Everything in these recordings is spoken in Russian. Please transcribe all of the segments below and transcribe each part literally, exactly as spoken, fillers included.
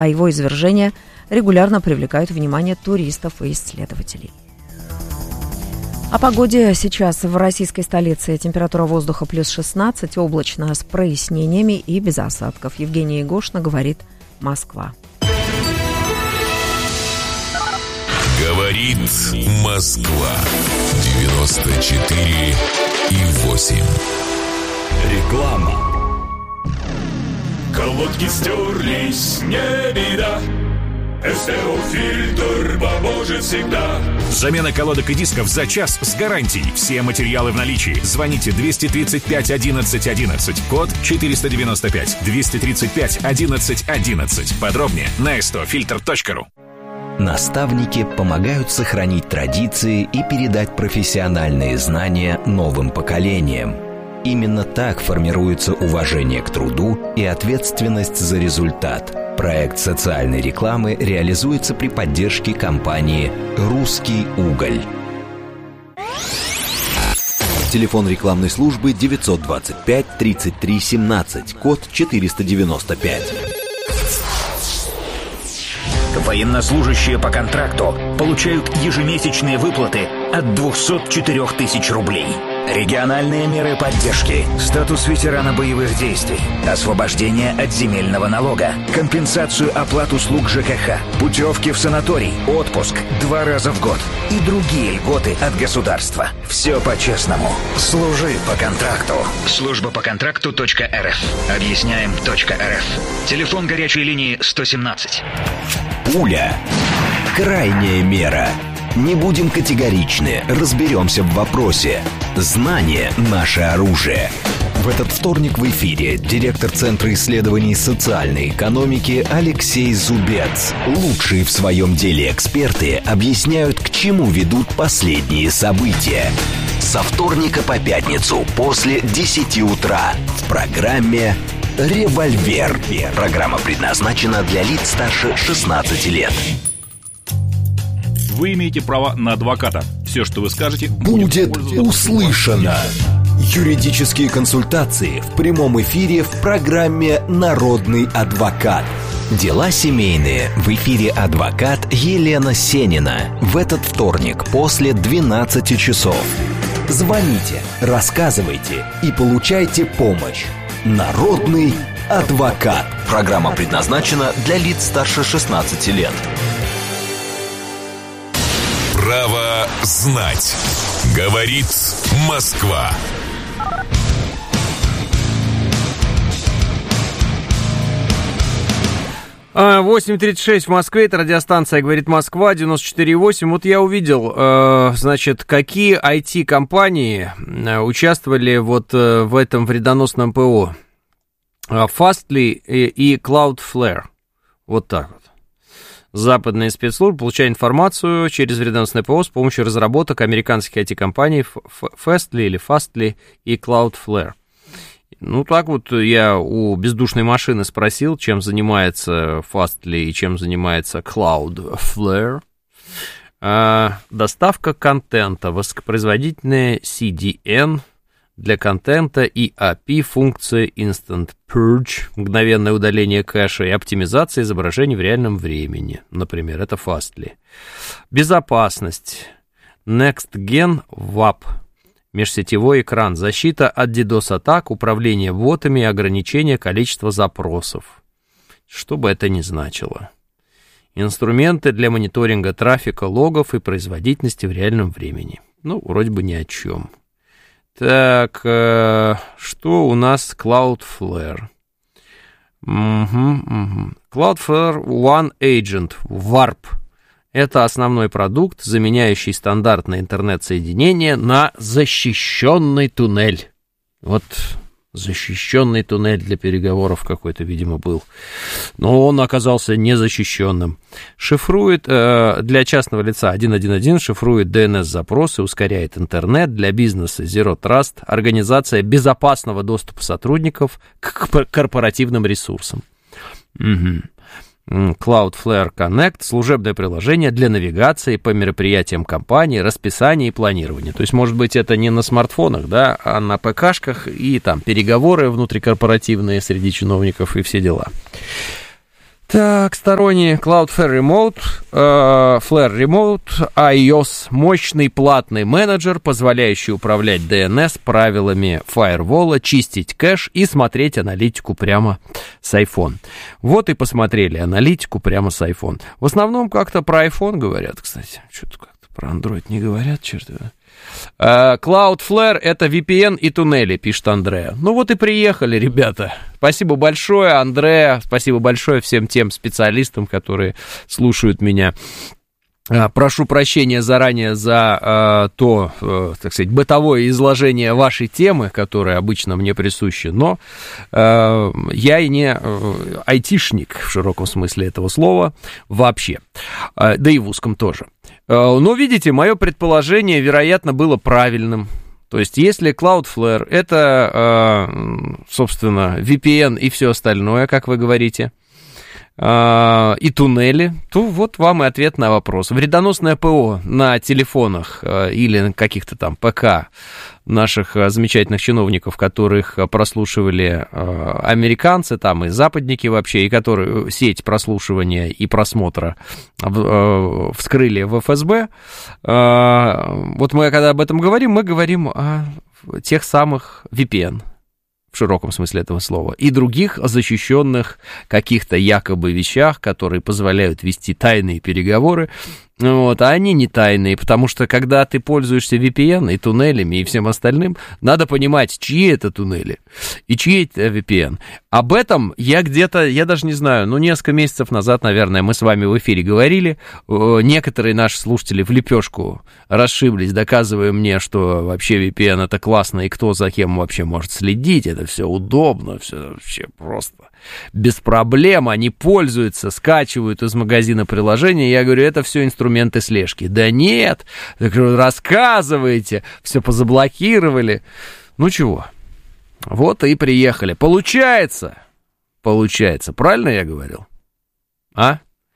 а его извержения регулярно привлекают внимание туристов и исследователей. О погоде сейчас в российской столице. Температура воздуха плюс шестнадцать, облачно с прояснениями и без осадков. Евгения Егошина говорит «Москва». Говорит Москва. девяносто четыре и восемь. Реклама. Колодки стерлись, не беда. СТО-фильтр поможет всегда. Замена колодок и дисков за час с гарантией. Все материалы в наличии. Звоните двести тридцать пять одиннадцать одиннадцать, код четыреста девяносто пять. двести тридцать пять одиннадцать одиннадцать. Подробнее на эс тэ о фильтр точка ру. Наставники помогают сохранить традиции и передать профессиональные знания новым поколениям. Именно так формируется уважение к труду и ответственность за результат. Проект социальной рекламы реализуется при поддержке компании «Русский уголь». Телефон рекламной службы девятьсот двадцать пять тридцать три семнадцать, код четыреста девяносто пять. Военнослужащие по контракту получают ежемесячные выплаты от двухсот четырёх тысяч рублей. Региональные меры поддержки, статус ветерана боевых действий, освобождение от земельного налога, компенсацию оплат услуг ЖКХ, путевки в санаторий, отпуск два раза в год и другие льготы от государства. Все по-честному. Служи по контракту. Служба по контракту точка эр эф. Объясняем точка эр эф. Телефон горячей линии сто семнадцать. Пуля. Крайняя мера. Не будем категоричны, разберемся в вопросе. Знание – наше оружие. В этот вторник в эфире директор Центра исследований социальной экономики Алексей Зубец. Лучшие в своем деле эксперты объясняют, к чему ведут последние события. Со вторника по пятницу после десяти утра в программе «Револьвер». Программа предназначена для лиц старше шестнадцати лет. Вы имеете право на адвоката. Все, что вы скажете, будет услышано. Юридические консультации в прямом эфире в программе «Народный адвокат». Дела семейные. В эфире адвокат Елена Сенина. В этот вторник после двенадцати часов. Звоните, рассказывайте и получайте помощь. Народный адвокат. Программа предназначена для лиц старше шестнадцати лет. Право знать. Говорит Москва. восемь тридцать шесть в Москве, это радиостанция «Говорит Москва», девяносто четыре и восемь. Вот я увидел, э, значит, какие ай ти-компании участвовали вот э, в этом вредоносном ПО. Fastly и, и Cloudflare. Вот так вот. Западные спецслужбы получают информацию через вредоносное ПО с помощью разработок американских ай ти-компаний Fastly или Fastly и Cloudflare. Ну, так вот я у бездушной машины спросил, чем занимается Fastly и чем занимается Cloudflare. А, доставка контента, высокопроизводительная си ди эн для контента и эй пи ай, функция Instant Purge, мгновенное удаление кэша и оптимизация изображений в реальном времени. Например, это Fastly. Безопасность. NextGen вап. Межсетевой экран, защита от DDoS-атак, управление ботами и ограничение количества запросов. Что бы это ни значило. Инструменты для мониторинга трафика, логов и производительности в реальном времени. Ну, вроде бы ни о чем. Так, э, что у нас Cloudflare? Угу, угу. Cloudflare One Agent, варп. Это основной продукт, заменяющий стандартное интернет-соединение на защищенный туннель. Вот защищенный туннель для переговоров какой-то, видимо, был. Но он оказался незащищенным. Шифрует э, для частного лица один один один, шифрует ди эн эс-запросы, ускоряет интернет, для бизнеса Zero Trust, организация безопасного доступа сотрудников к корпоративным ресурсам. Угу. Cloudflare Connect, служебное приложение для навигации по мероприятиям компании, расписания и планирования. То есть, может быть, это не на смартфонах, да, а на ПКшках и там переговоры внутрикорпоративные среди чиновников и все дела. Так, сторонний Cloudflare Remote, э, Flare Remote, iOS, мощный платный менеджер, позволяющий управлять ди эн эс правилами фаервола, чистить кэш и смотреть аналитику прямо с iPhone. Вот и посмотрели аналитику прямо с iPhone. В основном как-то про iPhone говорят, кстати. Что-то как-то про Android не говорят, черт его. Cloudflare — это ви пи эн и туннели, пишет Андреа. Ну вот и приехали, ребята. Спасибо большое, Андреа. Спасибо большое всем тем специалистам, которые слушают меня. Прошу прощения заранее за э, то, э, так сказать, бытовое изложение вашей темы, которое обычно мне присуще, но э, я и не э, айтишник в широком смысле этого слова вообще, э, да и в узком тоже. Э, но, видите, мое предположение, вероятно, было правильным. То есть, если Cloudflare — это, э, собственно, ви пи эн и все остальное, как вы говорите, и туннели, то вот вам и ответ на вопрос. Вредоносное ПО на телефонах или на каких-то там ПК наших замечательных чиновников, которых прослушивали американцы там и западники вообще, и которые сеть прослушивания и просмотра вскрыли в эф эс бэ. Вот мы, когда об этом говорим, мы говорим о тех самых ви пи эн. В широком смысле этого слова, и других защищенных каких-то якобы вещах, которые позволяют вести тайные переговоры, вот, а они не тайные, потому что когда ты пользуешься ви пи эн и туннелями и всем остальным, надо понимать, чьи это туннели и чьи это ви пи эн. Об этом я где-то, я даже не знаю, ну, несколько месяцев назад, наверное, мы с вами в эфире говорили, некоторые наши слушатели в лепешку расшиблись, доказывая мне, что вообще ви пи эн это классно, и кто за кем вообще может следить, это все удобно, все вообще просто без проблем, они пользуются, скачивают из магазина приложения, я говорю, это все инструменты слежки. Да нет, так рассказывайте, все позаблокировали. Ну чего, вот и приехали. Получается, получается, правильно я говорил? А?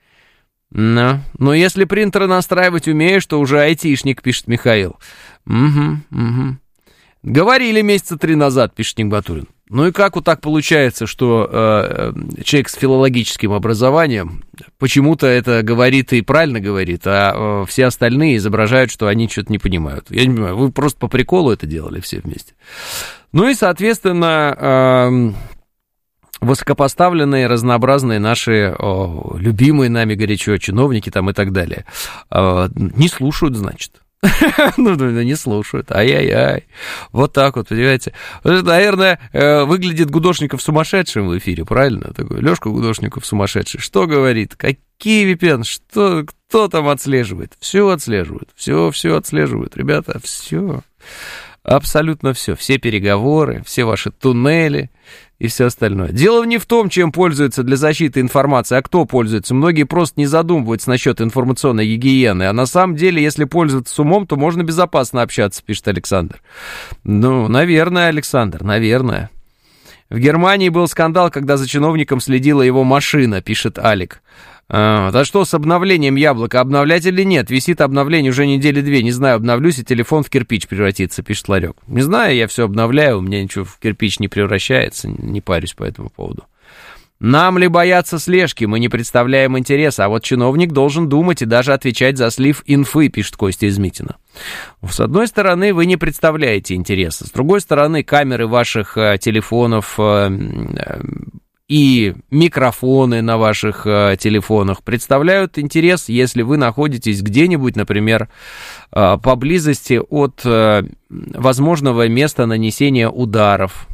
Ну, но если принтер настраивать умеешь, то уже айтишник, пишет Михаил. Угу, угу. Говорили месяца три назад, пишет Нигматуллин. Ну и как вот так получается, что э, человек с филологическим образованием почему-то это говорит и правильно говорит, а э, все остальные изображают, что они что-то не понимают. Я не понимаю, вы просто по приколу это делали все вместе. Ну и, соответственно, э, высокопоставленные, разнообразные наши о, любимые нами горячо чиновники там и так далее э, не слушают, значит. Ну, не слушают, ай-яй-яй. Вот так вот, понимаете. Это, наверное, выглядит Гудошников сумасшедшим в эфире, правильно? Такой Лёшка Гудошников сумасшедший. Что говорит? Какие ви пи эн? Что, кто там отслеживает? Все отслеживают, все, все отслеживают, ребята, все. Абсолютно все. Все переговоры, все ваши туннели и все остальное. Дело не в том, чем пользуются для защиты информации, а кто пользуется. Многие просто не задумываются насчет информационной гигиены. А на самом деле, если пользоваться с умом, то можно безопасно общаться, пишет Александр. Ну, наверное, Александр, наверное. В Германии был скандал, когда за чиновником следила его машина, пишет Алик. А, да что с обновлением яблока? Обновлять или нет? Висит обновление уже недели две. Не знаю, обновлюсь, и телефон в кирпич превратится, пишет Ларек. Не знаю, я все обновляю, у меня ничего в кирпич не превращается, не парюсь по этому поводу. Нам ли бояться слежки? Мы не представляем интереса, а вот чиновник должен думать и даже отвечать за слив инфы, пишет Костя из Митина. С одной стороны, вы не представляете интереса, с другой стороны, камеры ваших э, телефонов... Э, э, и микрофоны на ваших э, телефонах представляют интерес, если вы находитесь где-нибудь, например, э, поблизости от э, возможного места нанесения ударов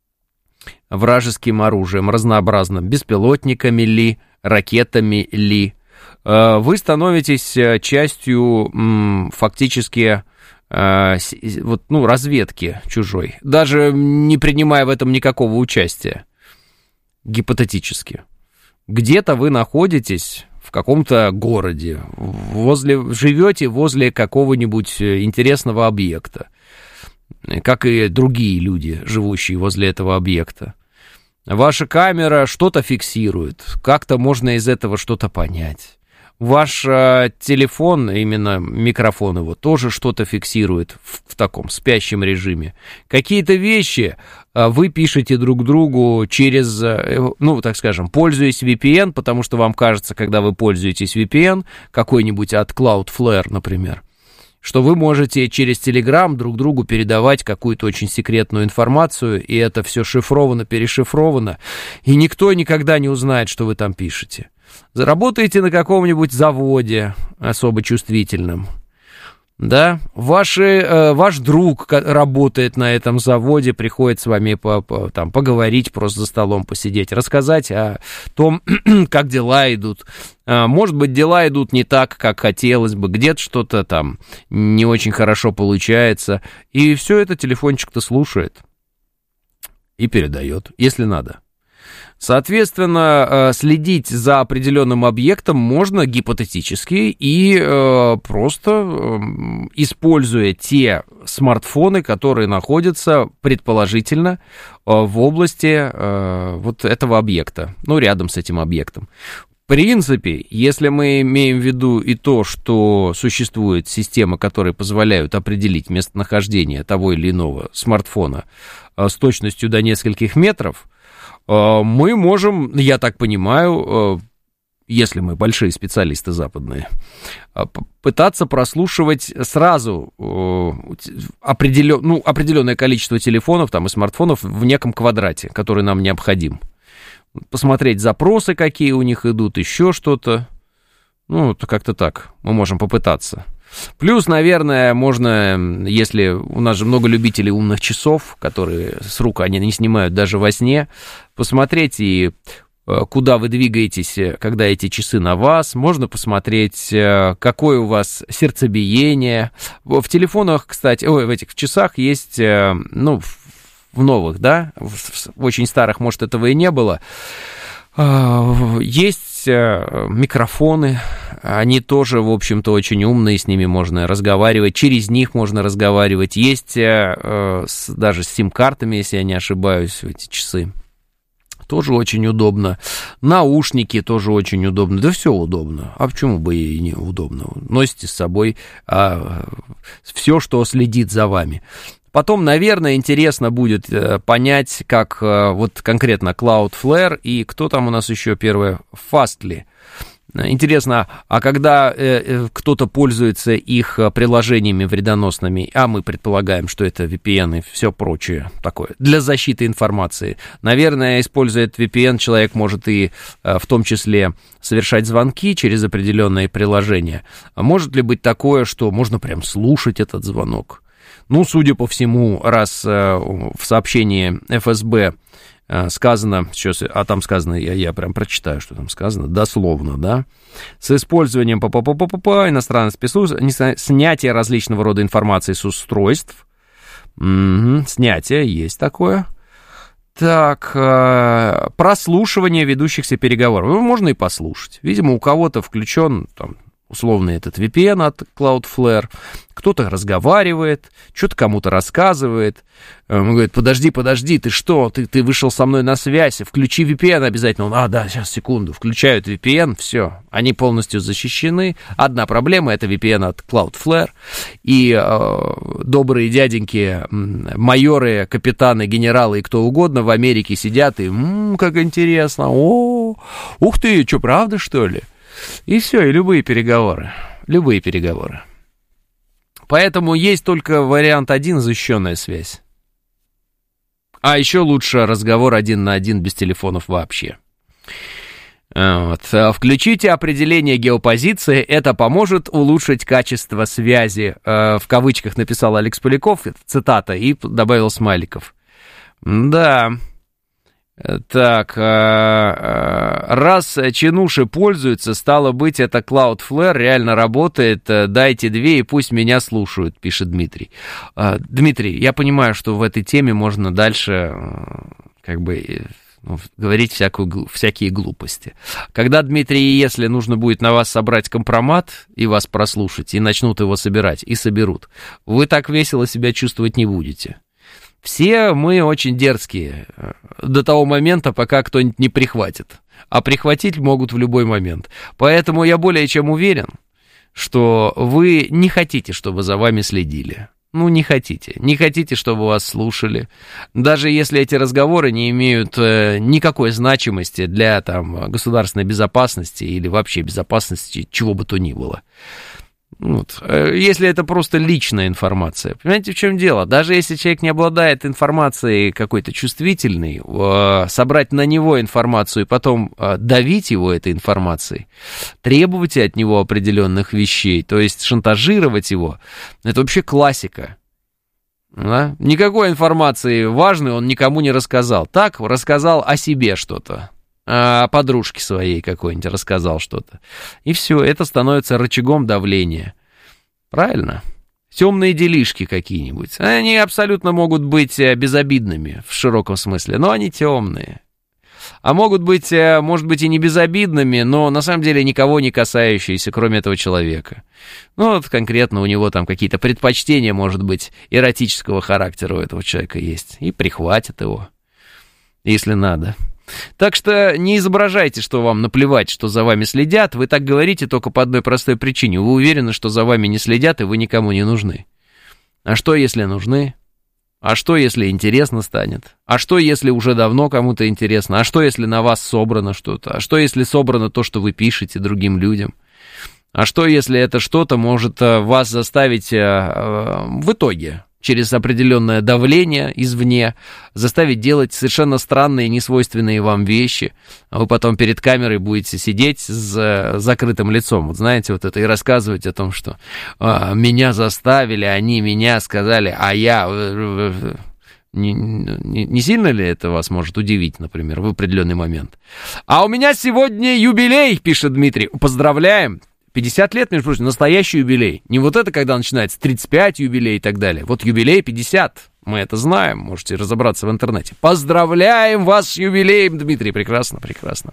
вражеским оружием, разнообразным, беспилотниками ли, ракетами ли. Э, вы становитесь частью м, фактически... вот, ну, разведки чужой, даже не принимая в этом никакого участия. Гипотетически. Где-то вы находитесь в каком-то городе, возле, живете возле какого-нибудь интересного объекта, как и другие люди, живущие возле этого объекта. Ваша камера что-то фиксирует, как-то можно из этого что-то понять. Ваш э, телефон, именно микрофон его, тоже что-то фиксирует в, в таком спящем режиме. Какие-то вещи вы пишете друг другу через, ну, так скажем, пользуясь ви пи эн, потому что вам кажется, когда вы пользуетесь ви пи эн, какой-нибудь от Cloudflare, например, что вы можете через Telegram друг другу передавать какую-то очень секретную информацию, и это все шифровано, перешифровано, и никто никогда не узнает, что вы там пишете. Заработаете на каком-нибудь заводе особо чувствительном, да, Ваши, э, ваш друг работает на этом заводе, приходит с вами по, по, там, поговорить, просто за столом посидеть, рассказать о том, как дела идут. Может быть, дела идут не так, как хотелось бы, где-то что-то там не очень хорошо получается, и все это телефончик-то слушает и передает, если надо. Соответственно, следить за определенным объектом можно гипотетически и э, просто э, используя те смартфоны, которые находятся предположительно э, в области э, вот этого объекта, ну, рядом с этим объектом. В принципе, если мы имеем в виду и то, что существуют системы, которые позволяют определить местонахождение того или иного смартфона э, с точностью до нескольких метров, мы можем, я так понимаю, если мы большие специалисты западные, пытаться прослушивать сразу определен, ну, определенное количество телефонов там, и смартфонов в неком квадрате, который нам необходим. Посмотреть запросы, какие у них идут, еще что-то. Ну, как-то так мы можем попытаться. Плюс, наверное, можно, если у нас же много любителей умных часов, которые с рук они не снимают даже во сне, посмотреть и куда вы двигаетесь, когда эти часы на вас, можно посмотреть, какое у вас сердцебиение. В телефонах, кстати, ой, в этих в часах есть, ну, в новых, да, в очень старых, может, этого и не было, есть микрофоны, они тоже, в общем-то, очень умные, с ними можно разговаривать, через них можно разговаривать. Есть э, с, даже с сим-картами, если я не ошибаюсь, эти часы. Тоже очень удобно. Наушники тоже очень удобно. Да все удобно. А почему бы и не удобно? Носите с собой а, все, что следит за вами. Потом, наверное, интересно будет понять, как вот конкретно Cloudflare и кто там у нас еще первое, Fastly. Интересно, а когда кто-то пользуется их приложениями вредоносными, а мы предполагаем, что это ви пи эн и все прочее такое, для защиты информации, наверное, используя ви пи эн, человек может и в том числе совершать звонки через определенные приложения. А может ли быть такое, что можно прям слушать этот звонок? Ну, судя по всему, раз э, в сообщении эф эс бэ э, сказано, сейчас, а там сказано, я, я прям прочитаю, что там сказано, дословно, да, с использованием па-па-па-па-па иностранных спецслужб, снятие различного рода информации с устройств, угу, снятие, есть такое. Так, э, прослушивание ведущихся переговоров, ну, можно и послушать, видимо, у кого-то включен, там, условно, этот ви пи эн от Cloudflare, кто-то разговаривает, что-то кому-то рассказывает, он говорит, подожди, подожди, ты что, ты, ты вышел со мной на связь, включи ви пи эн обязательно, он, а, да, сейчас, секунду, включают ви пи эн, все, они полностью защищены, одна проблема, это ви пи эн от Cloudflare, и э, добрые дяденьки, майоры, капитаны, генералы и кто угодно в Америке сидят, и, м-м, как интересно, о, ух ты, что, правда, что ли? И все, и любые переговоры, любые переговоры. Поэтому есть только вариант один, защищенная связь. А еще лучше разговор один на один без телефонов вообще. Вот. Включите определение геопозиции, это поможет улучшить качество связи. В кавычках написал Алекс Поляков, цитата, и добавил смайликов. Да. Так, раз чинуши пользуются, стало быть, это Cloudflare реально работает, дайте две и пусть меня слушают, пишет Дмитрий. Дмитрий, я понимаю, что в этой теме можно дальше как бы ну, говорить всякую, всякие глупости. Когда, Дмитрий, если нужно будет на вас собрать компромат и вас прослушать, и начнут его собирать, и соберут, вы так весело себя чувствовать не будете. Все мы очень дерзкие до того момента, пока кто-нибудь не прихватит. А прихватить могут в любой момент. Поэтому я более чем уверен, что вы не хотите, чтобы за вами следили. Ну, не хотите. Не хотите, чтобы вас слушали. Даже если эти разговоры не имеют э, никакой значимости для там, государственной безопасности или вообще безопасности чего бы то ни было. Вот. Если это просто личная информация. Понимаете, в чем дело? Даже если человек не обладает информацией какой-то чувствительной, э, собрать на него информацию и потом э, давить его этой информацией, требовать от него определенных вещей, то есть шантажировать его, это вообще классика. Да? Никакой информации важной он никому не рассказал. Так, рассказал о себе что-то. О подружке своей какой-нибудь рассказал что-то. И все, это становится рычагом давления. Правильно? Темные делишки какие-нибудь. Они абсолютно могут быть безобидными в широком смысле, но они темные. А могут быть, может быть, и не безобидными, но на самом деле никого не касающиеся, кроме этого человека. Ну, вот конкретно у него там какие-то предпочтения, может быть, эротического характера у этого человека есть. И прихватят его, если надо. Так что не изображайте, что вам наплевать, что за вами следят. Вы так говорите только по одной простой причине. Вы уверены, что за вами не следят, и вы никому не нужны. А что, если нужны? А что, если интересно станет? А что, если уже давно кому-то интересно? А что, если на вас собрано что-то? А что, если собрано то, что вы пишете другим людям? А что, если это что-то может вас заставить в итоге, через определенное давление извне, заставить делать совершенно странные, несвойственные вам вещи, а вы потом перед камерой будете сидеть с закрытым лицом, вот знаете, вот это, и рассказывать о том, что а, меня заставили, они меня сказали, а я... Не, не, не сильно ли это вас может удивить, например, в определенный момент? А у меня сегодня юбилей, пишет Дмитрий. Поздравляем! пятьдесят лет, между прочим, настоящий юбилей. Не вот это, когда начинается тридцать пять юбилей и так далее. Вот юбилей пятьдесят. Мы это знаем, можете разобраться в интернете. Поздравляем вас с юбилеем, Дмитрий. Прекрасно, прекрасно.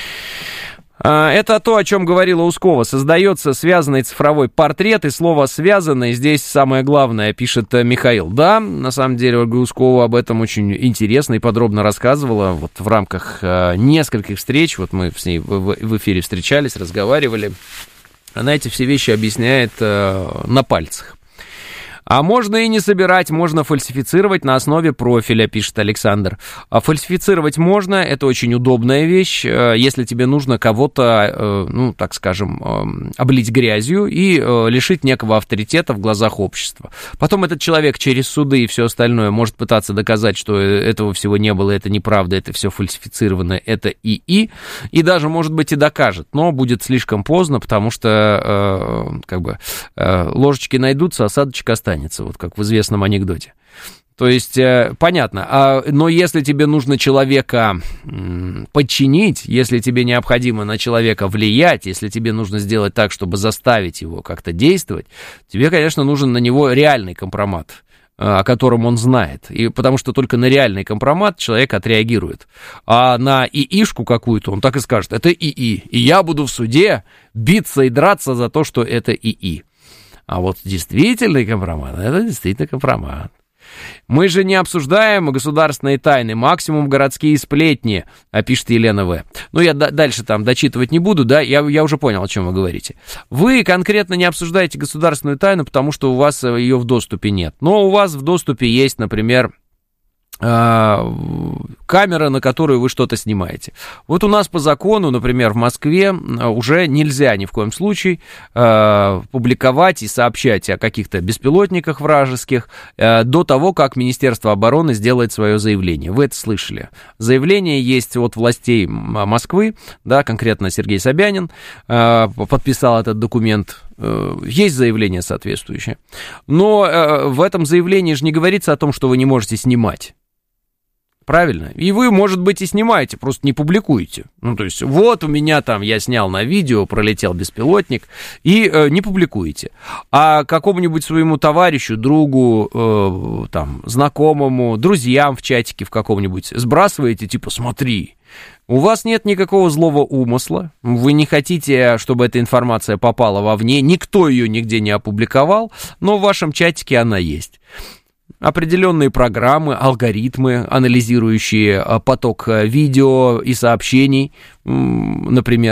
Это то, о чем говорила Ускова. Создается связанный цифровой портрет, и слово «связанный» здесь самое главное, пишет Михаил. Да, на самом деле Ольга Ускова об этом очень интересно и подробно рассказывала. Вот в рамках нескольких встреч, вот мы с ней в эфире встречались, разговаривали. Она эти все вещи объясняет на пальцах. А можно и не собирать, можно фальсифицировать на основе профиля, пишет Александр. А фальсифицировать можно, это очень удобная вещь, если тебе нужно кого-то, ну, так скажем, облить грязью и лишить некого авторитета в глазах общества. Потом этот человек через суды и все остальное может пытаться доказать, что этого всего не было, это неправда, это все фальсифицировано, это ИИ, и даже, может быть, и докажет, но будет слишком поздно, потому что, как бы, ложечки найдутся, осадочек останется. Вот как в известном анекдоте. То есть, э, понятно, а, но если тебе нужно человека м, подчинить, если тебе необходимо на человека влиять, если тебе нужно сделать так, чтобы заставить его как-то действовать, тебе, конечно, нужен на него реальный компромат, э, о котором он знает. И потому что только на реальный компромат человек отреагирует. А на ИИшку какую-то он так и скажет: это ИИ, и я буду в суде биться и драться за то, что это ИИ. А вот действительный компромат, это действительно компромат. Мы же не обсуждаем государственные тайны, максимум городские сплетни, пишет Елена В. Ну, я д- дальше там дочитывать не буду, да, я, я уже понял, о чем вы говорите. Вы конкретно не обсуждаете государственную тайну, потому что у вас ее в доступе нет. Но у вас в доступе есть, например, камера, на которую вы что-то снимаете. Вот у нас по закону, например, в Москве уже нельзя ни в коем случае э, публиковать и сообщать о каких-то беспилотниках вражеских э, до того, как Министерство обороны сделает свое заявление. Вы это слышали. Заявление есть от властей Москвы, да, конкретно Сергей Собянин э, подписал этот документ. Э, есть заявление соответствующее. Но э, в этом заявлении же не говорится о том, что вы не можете снимать. Правильно? И вы, может быть, и снимаете, просто не публикуете. Ну, то есть, вот у меня там, я снял на видео, пролетел беспилотник, и э, не публикуете. А какому-нибудь своему товарищу, другу, э, там, знакомому, друзьям в чатике в каком-нибудь сбрасываете, типа, смотри, у вас нет никакого злого умысла, вы не хотите, чтобы эта информация попала вовне, никто ее нигде не опубликовал, но в вашем чатике она есть. Определенные программы, алгоритмы, анализирующие поток видео и сообщений, например,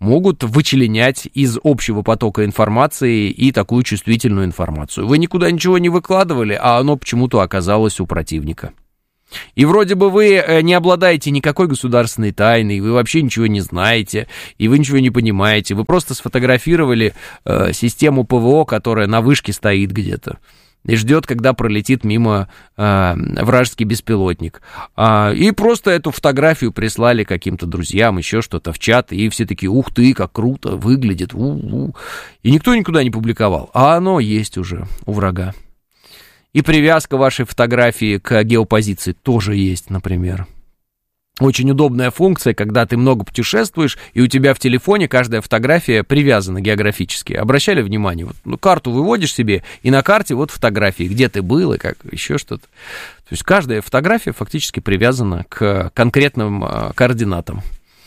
могут вычленять из общего потока информации и такую чувствительную информацию. Вы никуда ничего не выкладывали, а оно почему-то оказалось у противника. И вроде бы вы не обладаете никакой государственной тайной, вы вообще ничего не знаете, и вы ничего не понимаете. Вы просто сфотографировали э, систему ПВО, которая на вышке стоит где-то и ждет, когда пролетит мимо э, вражеский беспилотник. А, и просто эту фотографию прислали каким-то друзьям, еще что-то в чат, и все такие: ух ты, как круто выглядит. У-у-у. И никто никуда не публиковал. А оно есть уже у врага. И привязка вашей фотографии к геопозиции тоже есть, например. Очень удобная функция, когда ты много путешествуешь, и у тебя в телефоне каждая фотография привязана географически. Обращали внимание? Вот, ну, карту выводишь себе, и на карте вот фотографии, где ты был, и как еще что-то. То есть каждая фотография фактически привязана к конкретным э, координатам.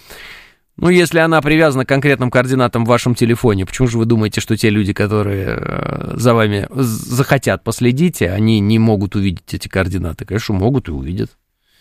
Ну, если она привязана к конкретным координатам в вашем телефоне, почему же вы думаете, что те люди, которые за вами захотят последить, они не могут увидеть эти координаты? Конечно, могут и увидят.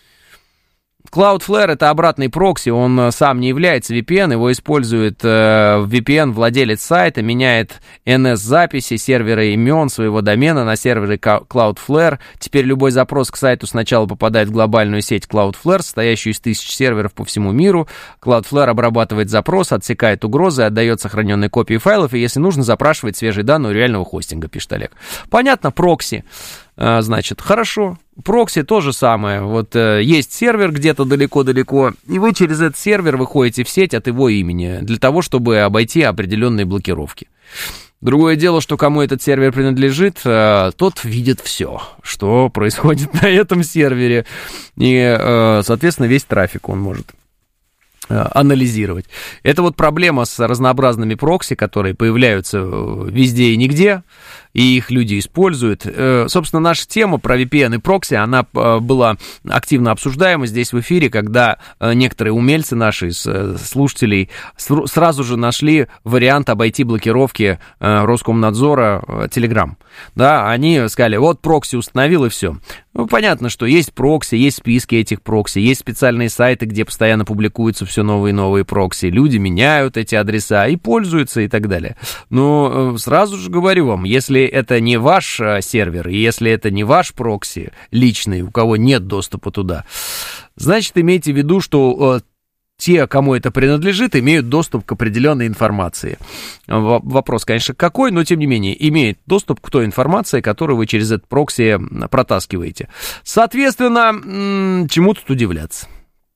Cloudflare — это обратный прокси, он сам не является ви пи эн, его использует э, ви пи эн владелец сайта, меняет эн эс-записи сервера имен своего домена на сервере Cloudflare. Теперь любой запрос к сайту сначала попадает в глобальную сеть Cloudflare, состоящую из тысяч серверов по всему миру. Cloudflare обрабатывает запрос, отсекает угрозы, отдает сохраненные копии файлов, и, если нужно, запрашивает свежие данные у реального хостинга, пишет Олег. Понятно, прокси. Значит, хорошо. Прокси то же самое. Вот э, есть сервер где-то далеко-далеко, и вы через этот сервер выходите в сеть от его имени для того, чтобы обойти определенные блокировки. Другое дело, что кому этот сервер принадлежит, э, тот видит все, что происходит на этом сервере. И, э, соответственно, весь трафик он может анализировать. Это вот проблема с разнообразными прокси, которые появляются везде и нигде, и их люди используют. Собственно, наша тема про ви пи эн и прокси, она была активно обсуждаема здесь в эфире, когда некоторые умельцы наши, слушателей, сразу же нашли вариант обойти блокировки Роскомнадзора Telegram. Да, они сказали: вот прокси установил, и все. Ну, понятно, что есть прокси, есть списки этих прокси, есть специальные сайты, где постоянно публикуются все новые и новые прокси. Люди меняют эти адреса и пользуются, и так далее. Но сразу же говорю вам, если это не ваш сервер, и если это не ваш прокси личный, у кого нет доступа туда, значит, имейте в виду, что те, кому это принадлежит, имеют доступ к определенной информации. Вопрос, конечно, какой, но, тем не менее, имеет доступ к той информации, которую вы через этот прокси протаскиваете. Соответственно, чему тут удивляться?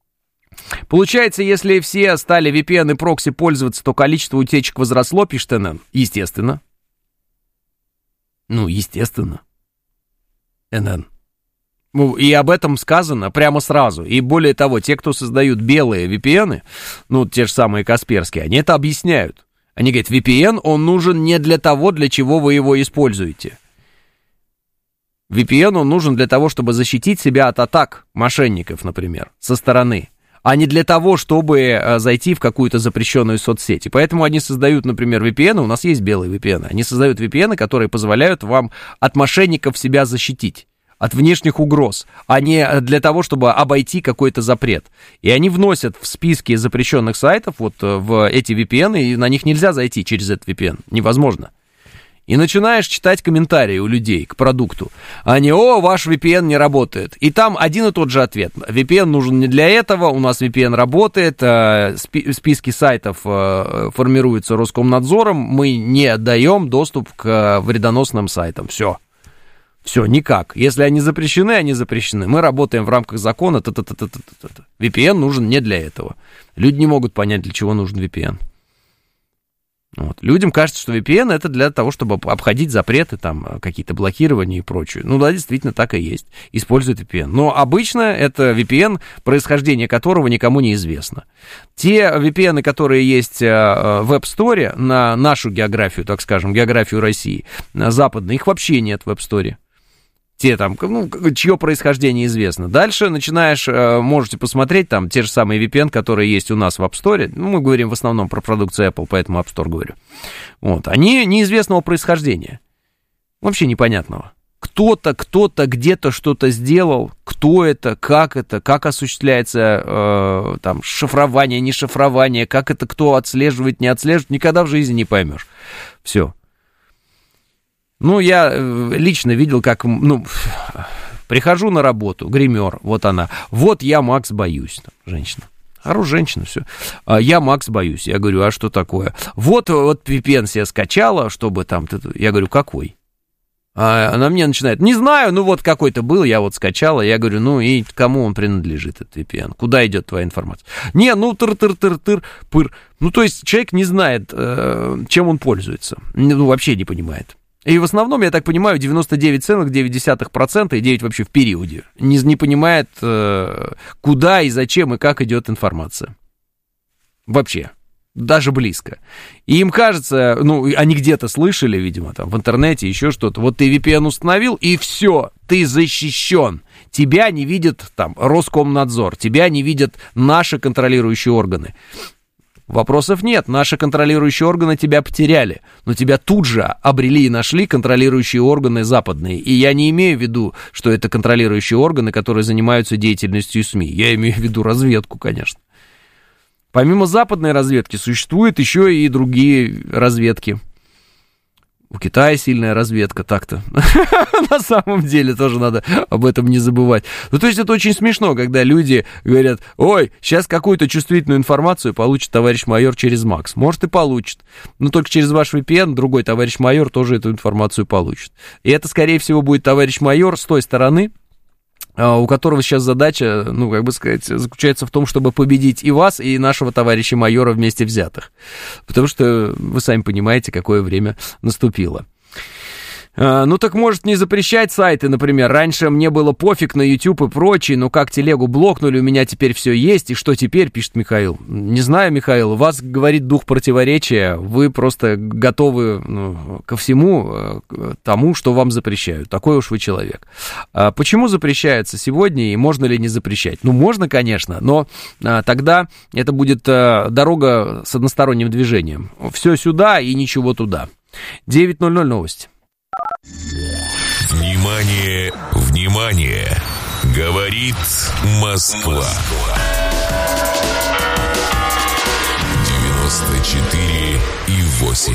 Получается, если все стали ви пи эн и прокси пользоваться, то количество утечек возросло, пишет эн эн? Естественно. Ну, естественно. эн эн. Ну, и об этом сказано прямо сразу. И более того, те, кто создают белые ви пи эн, ну, те же самые Касперские, они это объясняют. Они говорят, ви пи эн, он нужен не для того, для чего вы его используете. ви пи эн, он нужен для того, чтобы защитить себя от атак мошенников, например, со стороны, а не для того, чтобы зайти в какую-то запрещенную соцсеть. И поэтому они создают, например, ви пи эн, у нас есть белые ви пи эн, они создают ви пи эн, которые позволяют вам от мошенников себя защитить, от внешних угроз, а не для того, чтобы обойти какой-то запрет. И они вносят в списки запрещенных сайтов вот в эти ви пи эн, и на них нельзя зайти через этот ви пи эн. Невозможно. И начинаешь читать комментарии у людей к продукту. Они: о, ваш ви пи эн не работает. И там один и тот же ответ. ви пи эн нужен не для этого, у нас ви пи эн работает, списки сайтов формируются Роскомнадзором, мы не отдаем доступ к вредоносным сайтам. Все. Все, никак. Если они запрещены, они запрещены. Мы работаем в рамках закона. Та-та-та-та-та-та. ви пи эн нужен не для этого. Люди не могут понять, для чего нужен ви пи эн. Вот. Людям кажется, что ви пи эн это для того, чтобы обходить запреты, там, какие-то блокирования и прочее. Ну да, действительно, так и есть. Используют ви пи эн. Но обычно это ви пи эн, происхождение которого никому не известно. Те ви пи эн, которые есть в App Store, на нашу географию, так скажем, географию России, на западной, их вообще нет в App Store. Те там, ну, чье происхождение известно. Дальше начинаешь, можете посмотреть там те же самые ви пи эн, которые есть у нас в App Store. Ну, мы говорим в основном про продукцию Apple, поэтому App Store говорю. Вот, они неизвестного происхождения. Вообще непонятного. кто-то, кто-то где-то что-то сделал, кто это, как это, как осуществляется э, там шифрование, не шифрование, как это кто отслеживает, не отслеживает, никогда в жизни не поймешь. Все. Ну, я лично видел, как, ну, прихожу на работу, гример, вот она, вот я, Макс, боюсь, там, женщина. Ору, женщина, все. Я, Макс, боюсь. Я говорю, а что такое? Вот, вот ви пи эн себе скачала, чтобы там... Я говорю, какой? А она мне начинает, не знаю, ну вот какой-то был, я вот скачала. Я говорю, ну и кому он принадлежит, этот ви пи эн? Куда идет твоя информация? Не, ну тыр-тыр-тыр-тыр, пыр. Ну, то есть человек не знает, чем он пользуется. Ну, вообще не понимает. И в основном, я так понимаю, девяносто девять целых девять десятых процента и девять вообще в периоде не, не понимает, куда и зачем и как идет информация. Вообще. Даже близко. И им кажется, ну, они где-то слышали, видимо, там, в интернете, еще что-то. Вот ты ви пи эн установил, и все, ты защищен. Тебя не видит, там, Роскомнадзор, тебя не видят наши контролирующие органы. Вопросов нет, наши контролирующие органы тебя потеряли, но тебя тут же обрели и нашли контролирующие органы западные. И я не имею в виду, что это контролирующие органы, которые занимаются деятельностью СМИ. Я имею в виду разведку, конечно. Помимо западной разведки существуют еще и другие разведки. У Китая сильная разведка, так-то. На самом деле тоже надо об этом не забывать. Ну, то есть это очень смешно, когда люди говорят, ой, сейчас какую-то чувствительную информацию получит товарищ майор через Макс. Может и получит, но только через ваш ви пи эн другой товарищ майор тоже эту информацию получит. И это, скорее всего, будет товарищ майор с той стороны, у которого сейчас задача, ну, как бы сказать, заключается в том, чтобы победить и вас, и нашего товарища майора вместе взятых. Потому что вы сами понимаете, какое время наступило. Ну, так может не запрещать сайты, например. Раньше мне было пофиг на YouTube и прочее, но как телегу блокнули, у меня теперь все есть. И что теперь, пишет Михаил. Не знаю, Михаил, у вас, говорит, дух противоречия. Вы просто готовы, ну, ко всему тому, что вам запрещают. Такой уж вы человек. А почему запрещается сегодня и можно ли не запрещать? Ну, можно, конечно, но а, тогда это будет а, дорога с односторонним движением. Все сюда и ничего туда. девять ноль ноль новости. Внимание, внимание! Говорит Москва. девяносто четыре и восемь.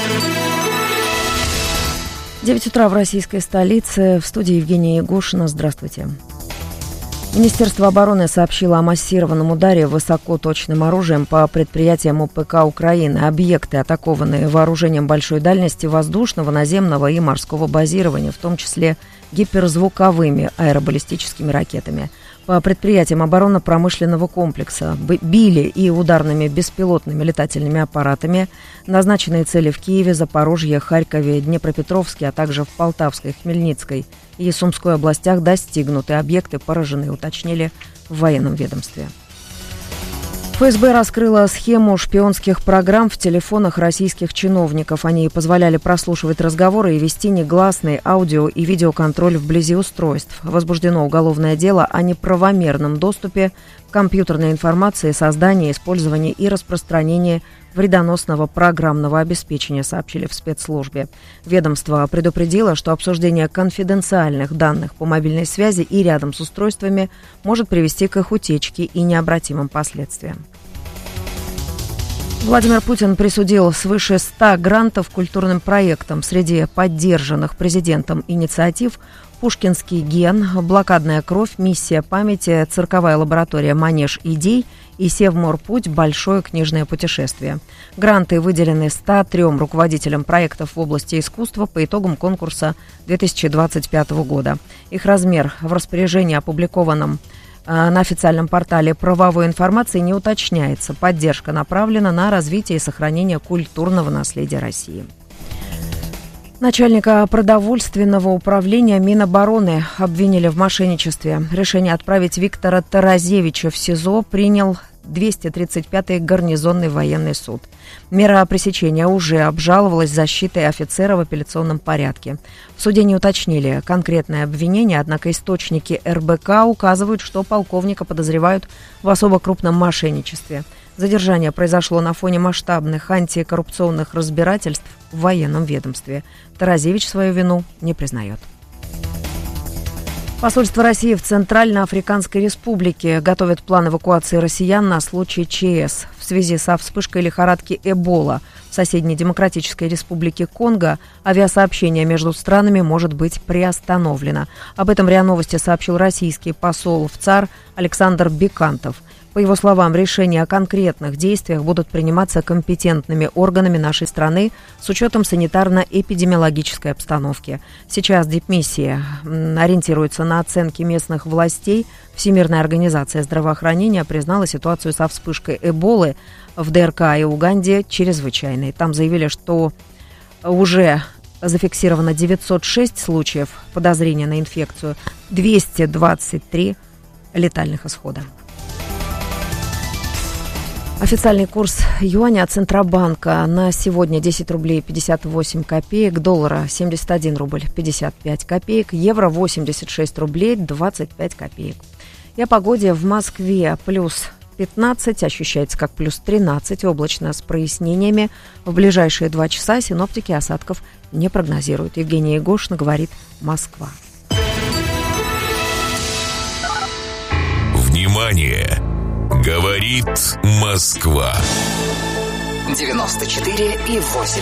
девять утра в российской столице. В студии Евгения Егошина. Здравствуйте. Министерство обороны сообщило о массированном ударе высокоточным оружием по предприятиям о пэ ка Украины. Объекты, атакованные вооружением большой дальности воздушного, наземного и морского базирования, в том числе гиперзвуковыми аэробаллистическими ракетами. По предприятиям оборонно-промышленного комплекса били и ударными беспилотными летательными аппаратами. Назначенные цели в Киеве, Запорожье, Харькове, Днепропетровске, а также в Полтавской, Хмельницкой и Сумской областях достигнуты. Объекты поражены, уточнили в военном ведомстве. эф эс бэ раскрыла схему шпионских программ в телефонах российских чиновников. Они позволяли прослушивать разговоры и вести негласный аудио- и видеоконтроль вблизи устройств. Возбуждено уголовное дело о неправомерном доступе к компьютерной информации, создании, использовании и распространении вредоносного программного обеспечения, сообщили в спецслужбе. Ведомство предупредило, что обсуждение конфиденциальных данных по мобильной связи и рядом с устройствами может привести к их утечке и необратимым последствиям. Владимир Путин присудил свыше ста грантов культурным проектам. Среди поддержанных президентом инициатив «Пушкинский ген», «Блокадная кровь», «Миссия памяти», «Цирковая лаборатория Манеж идей» и «Севморпуть. Большое книжное путешествие». Гранты выделены ста трём руководителям проектов в области искусства по итогам конкурса две тысячи двадцать пятого года. Их размер в распоряжении, опубликованном на официальном портале правовой информации, не уточняется. Поддержка направлена на развитие и сохранение культурного наследия России. Начальника продовольственного управления Минобороны обвинили в мошенничестве. Решение отправить Виктора Таразевича в СИЗО принял двести тридцать пятый гарнизонный военный суд. Мера пресечения уже обжаловалась защитой офицера в апелляционном порядке. В суде не уточнили конкретное обвинение, однако источники эр бэ ка указывают, что полковника подозревают в особо крупном мошенничестве. Задержание произошло на фоне масштабных антикоррупционных разбирательств в военном ведомстве. Таразевич свою вину не признает. Посольство России в Центральноафриканской Республике готовит план эвакуации россиян на случай ЧС. В связи со вспышкой лихорадки Эбола в соседней Демократической Республике Конго авиасообщение между странами может быть приостановлено. Об этом РИА Новости сообщил российский посол в ЦАР Александр Бекантов. По его словам, решения о конкретных действиях будут приниматься компетентными органами нашей страны с учетом санитарно-эпидемиологической обстановки. Сейчас дипмиссия ориентируется на оценки местных властей. Всемирная организация здравоохранения признала ситуацию со вспышкой Эболы в ДРК и Уганде чрезвычайной. Там заявили, что уже зафиксировано девятьсот шесть случаев подозрения на инфекцию, двести двадцать три летальных исхода. Официальный курс юаня от Центробанка на сегодня десять рублей пятьдесят восемь копеек, доллара семьдесят один рубль пятьдесят пять копеек, евро восемьдесят шесть рублей двадцать пять копеек. И о погоде в Москве плюс пятнадцать, ощущается как плюс тринадцать, облачно с прояснениями. В ближайшие два часа синоптики осадков не прогнозируют. Евгения Егошина говорит «Москва». Внимание! Говорит Москва. девяносто четыре и восемь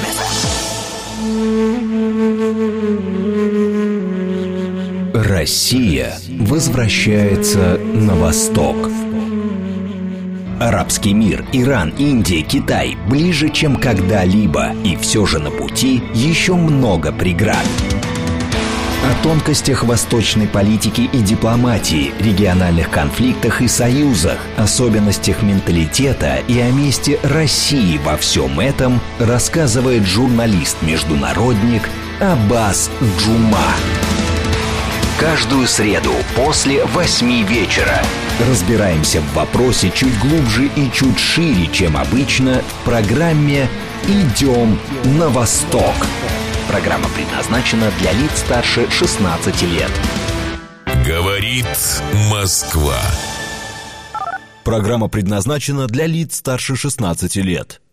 эф эм. Россия возвращается на восток. Арабский мир, Иран, Индия, Китай ближе, чем когда-либо. И все же на пути еще много преград. О тонкостях восточной политики и дипломатии, региональных конфликтах и союзах, особенностях менталитета и о месте России во всем этом рассказывает журналист-международник Аббас Джума. Каждую среду после восьми вечера разбираемся в вопросе чуть глубже и чуть шире, чем обычно, в программе «Идем на восток». Программа предназначена для лиц старше шестнадцати лет. Говорит Москва. Программа предназначена для лиц старше шестнадцати лет.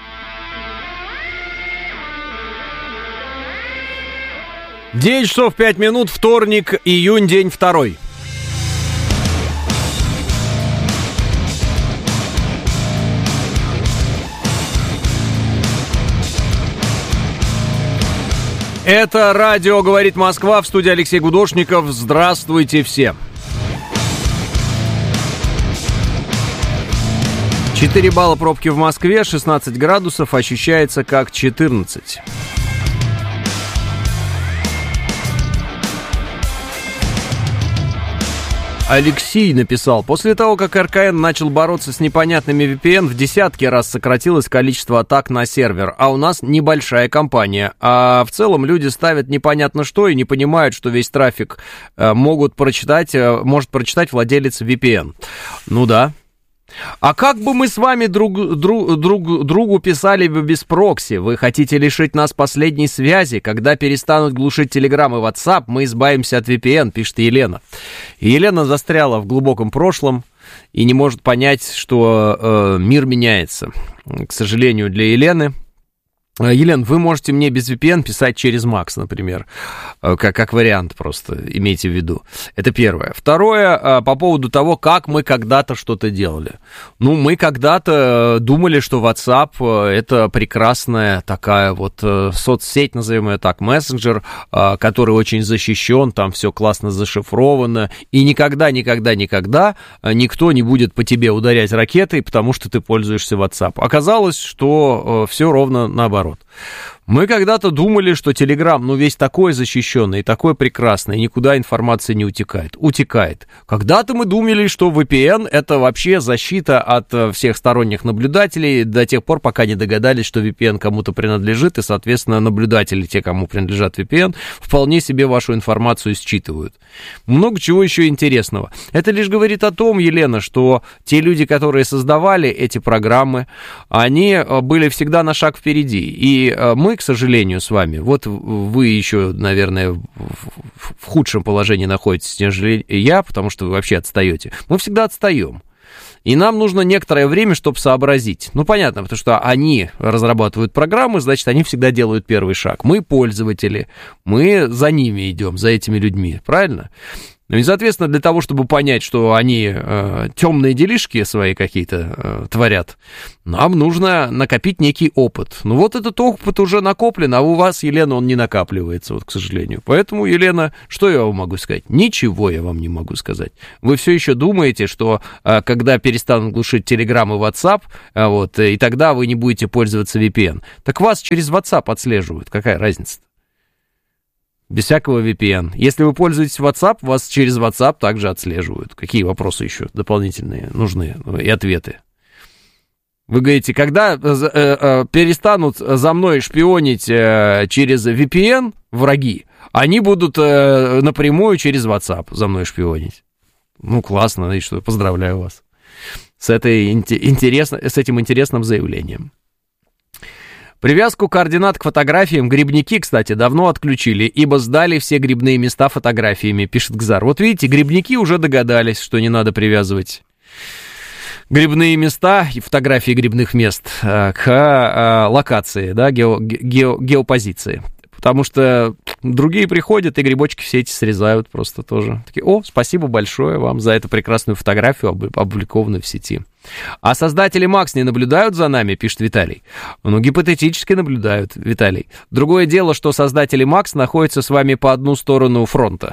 девять часов пять минут, вторник, июнь, день второй. Это радио «Говорит Москва», в студии Алексей Гудошников. Здравствуйте все. четыре балла пробки в Москве, шестнадцать градусов, ощущается как четырнадцать. Алексей написал: после того, как эр ка эн начал бороться с непонятными ви пи эн, в десятки раз сократилось количество атак на сервер, а у нас небольшая компания. А в целом люди ставят непонятно что и не понимают, что весь трафик э, могут прочитать, э, может прочитать владелец ви пи эн. Ну да. А как бы мы с вами друг, друг, друг, другу писали бы без прокси? Вы хотите лишить нас последней связи? Когда перестанут глушить Telegram и WhatsApp, мы избавимся от ви пи эн, пишет Елена. И Елена застряла в глубоком прошлом и не может понять, что э, мир меняется. К сожалению, для Елены. Елена, вы можете мне без ви пи эн писать через Макс, например, как, как вариант просто, имейте в виду. Это первое. Второе, по поводу того, как мы когда-то что-то делали. Ну, мы когда-то думали, что WhatsApp — это прекрасная такая вот соцсеть, назовем ее так, мессенджер, который очень защищен, там все классно зашифровано, и никогда, никогда, никогда никто не будет по тебе ударять ракетой, потому что ты пользуешься WhatsApp. Оказалось, что все ровно наоборот. Мы когда-то думали, что Telegram, ну, весь такой защищенный, такой прекрасный, никуда информация не утекает. Утекает. Когда-то мы думали, что ви пи эн — это вообще защита от всех сторонних наблюдателей до тех пор, пока не догадались, что ви пи эн кому-то принадлежит, и, соответственно, наблюдатели, те, кому принадлежат ви пи эн, вполне себе вашу информацию считывают. Много чего еще интересного. Это лишь говорит о том, Елена, что те люди, которые создавали эти программы, они были всегда на шаг впереди. И мы, к сожалению, с вами, вот вы еще, наверное, в худшем положении находитесь, нежели я, потому что вы вообще отстаете. Мы всегда отстаем. И нам нужно некоторое время, чтобы сообразить. Ну, понятно, потому что они разрабатывают программы, значит, они всегда делают первый шаг. Мы пользователи, мы за ними идем, за этими людьми, правильно? Ну и, соответственно, для того, чтобы понять, что они э, темные делишки свои какие-то э, творят, нам нужно накопить некий опыт. Ну вот этот опыт уже накоплен, а у вас, Елена, он не накапливается, вот, к сожалению. Поэтому, Елена, что я вам могу сказать? Ничего я вам не могу сказать. Вы все еще думаете, что э, когда перестанут глушить Telegram и WhatsApp, э, вот, и тогда вы не будете пользоваться ви пи эн. Так вас через WhatsApp отслеживают. Какая разница-то? Без всякого ви пи эн. Если вы пользуетесь WhatsApp, вас через WhatsApp также отслеживают. Какие вопросы еще дополнительные нужны и ответы? Вы говорите, когда э, э, перестанут за мной шпионить э, через ви пи эн враги, они будут э, напрямую через WhatsApp за мной шпионить. Ну, классно, и что, поздравляю вас с, этой, интересно, с этим интересным заявлением. Привязку координат к фотографиям грибники, кстати, давно отключили, ибо сдали все грибные места фотографиями, пишет Гзар. Вот видите, грибники уже догадались, что не надо привязывать грибные места и фотографии грибных мест к локации, да, гео, гео, геопозиции. Потому что другие приходят и грибочки все эти срезают просто тоже. Такие, о, спасибо большое вам за эту прекрасную фотографию, опубликованную в сети. А создатели Макс не наблюдают за нами, пишет Виталий. Ну, гипотетически наблюдают, Виталий. Другое дело, что создатели Макс находятся с вами по одну сторону фронта.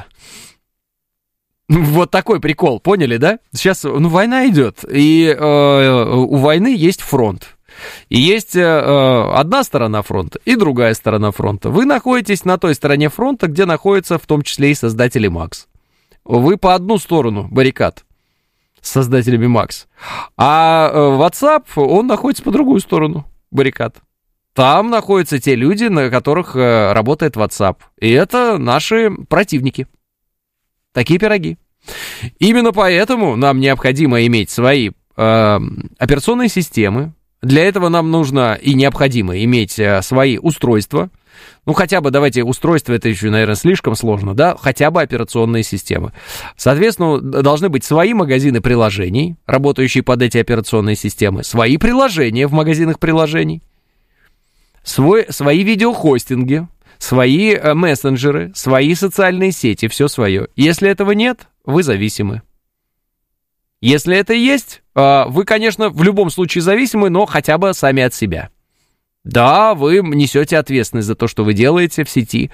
Вот такой прикол, поняли, да? Сейчас, ну, война идет, и э, у войны есть фронт. И есть э, одна сторона фронта и другая сторона фронта. Вы находитесь на той стороне фронта, где находятся в том числе и создатели Макс. Вы по одну сторону баррикад с создателями Макс. А WhatsApp, он находится по другую сторону баррикад. Там находятся те люди, на которых работает WhatsApp. И это наши противники. Такие пироги. Именно поэтому нам необходимо иметь свои э, операционные системы. Для этого нам нужно и необходимо иметь свои устройства. Ну, хотя бы, давайте, устройства, это еще, наверное, слишком сложно, да, хотя бы операционные системы. Соответственно, должны быть свои магазины приложений, работающие под эти операционные системы, свои приложения в магазинах приложений, свой, свои видеохостинги, свои мессенджеры, свои социальные сети, все свое. Если этого нет, вы зависимы. Если это есть, вы, конечно, в любом случае зависимы, но хотя бы сами от себя. Да, вы несете ответственность за то, что вы делаете в сети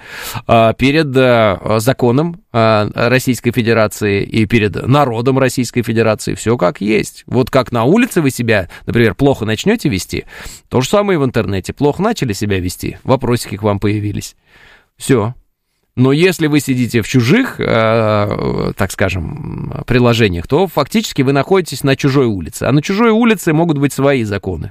перед законом Российской Федерации и перед народом Российской Федерации. Все как есть. Вот как на улице вы себя, например, плохо начнете вести, то же самое и в интернете. Плохо начали себя вести, вопросики к вам появились. Все. Но если вы сидите в чужих, э, так скажем, приложениях, то фактически вы находитесь на чужой улице. А на чужой улице могут быть свои законы.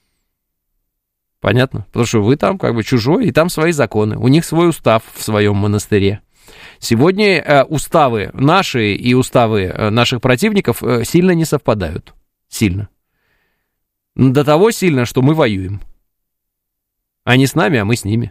Понятно? Потому что вы там как бы чужой, и там свои законы. У них свой устав в своем монастыре. Сегодня э, уставы наши и уставы э, наших противников э, сильно не совпадают. Сильно. До того сильно, что мы воюем. Они с нами, а мы с ними.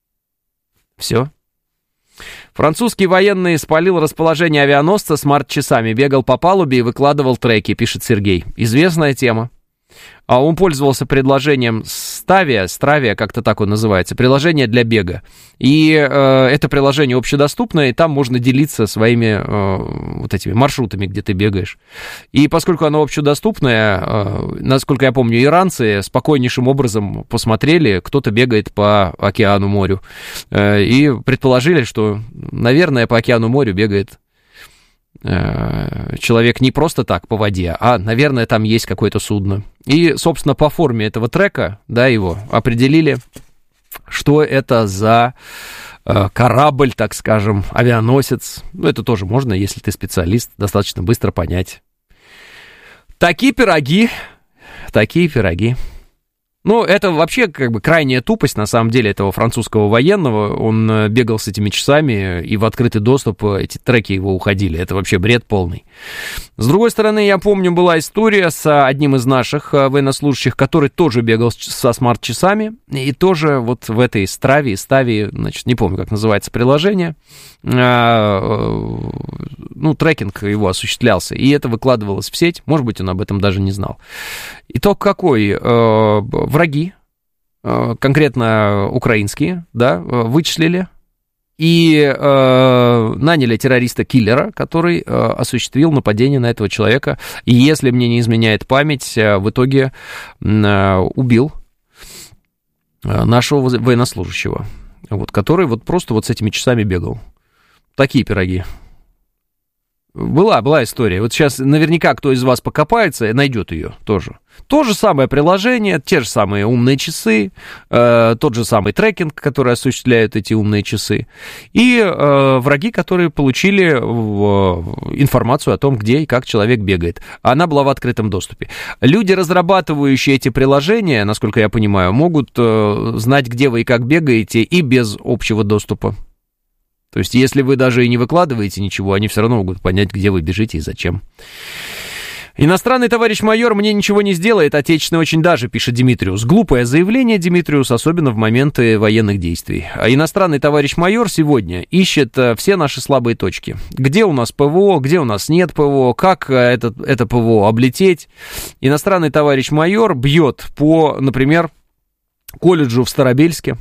Все. Французский военный спалил расположение авианосца смарт-часами, бегал по палубе и выкладывал треки, пишет Сергей. Известная тема. А он пользовался предложением Stavia, Stravia, как-то так он называется, приложение для бега. И э, это приложение общедоступное, и там можно делиться своими э, вот этими маршрутами, где ты бегаешь. И поскольку оно общедоступное, э, насколько я помню, иранцы спокойнейшим образом посмотрели, кто-то бегает по океану, морю, э, и предположили, что, наверное, по океану, морю бегает человек не просто так по воде, а, наверное, там есть какое-то судно. И, собственно, по форме этого трека, да, его определили, что это за э, корабль, так скажем, авианосец. Ну, это тоже можно, если ты специалист, достаточно быстро понять. Такие пироги, такие пироги. Ну, это вообще как бы крайняя тупость, на самом деле, этого французского военного. Он бегал с этими часами, и в открытый доступ эти треки его уходили. Это вообще бред полный. С другой стороны, я помню, была история с одним из наших военнослужащих, который тоже бегал со смарт-часами, и тоже вот в этой Страве, Ставе, значит, не помню, как называется приложение, ну, трекинг его осуществлялся, и это выкладывалось в сеть. Может быть, он об этом даже не знал. Итог какой? Враги, конкретно украинские, да, вычислили и э, наняли террориста-киллера, который э, осуществил нападение на этого человека. И если мне не изменяет память, э, в итоге э, убил э, нашего военнослужащего, вот, который вот просто вот с этими часами бегал. Такие пироги. Была, была история. Вот сейчас наверняка кто из вас покопается и найдет ее тоже. То же самое приложение, те же самые умные часы, э, тот же самый трекинг, который осуществляют эти умные часы, и э, враги, которые получили в, информацию о том, где и как человек бегает. Она была в открытом доступе. Люди, разрабатывающие эти приложения, насколько я понимаю, могут э, знать, где вы и как бегаете, и без общего доступа. То есть, если вы даже и не выкладываете ничего, они все равно могут понять, где вы бежите и зачем. Иностранный товарищ майор мне ничего не сделает, отечественный очень даже, пишет Димитриус. Глупое заявление, Димитриус, особенно в моменты военных действий. А иностранный товарищ майор сегодня ищет все наши слабые точки. Где у нас ПВО, где у нас нет ПВО, как это, это ПВО облететь. Иностранный товарищ майор бьет по, например, колледжу в Старобельске.